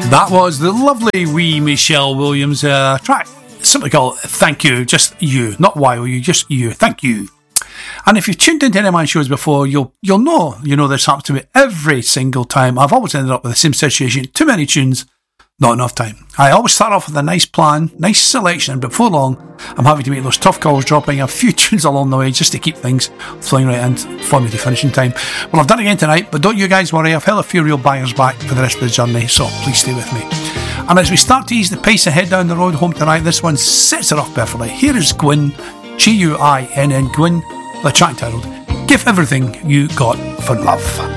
That was the lovely wee Michelle Williams track, simply called Thank You, just you, not YOU, just you, thank you. And if you've tuned into any of my shows before, you'll know this happens to me every single time. I've always ended up with the same situation, too many tunes, not enough time. I always start off with a nice plan, nice selection, and before long, I'm having to make those tough calls, dropping a few tunes along the way just to keep things flowing right in for me to finish in time. Well, I've done it again tonight, but don't you guys worry, I've held a few real bangers back for the rest of the journey, so please stay with me. And as we start to ease the pace ahead down the road home tonight, this one sets it off perfectly. Here is Gwyn, Guinn, Gwyn, the track titled Give Everything You Got for Love.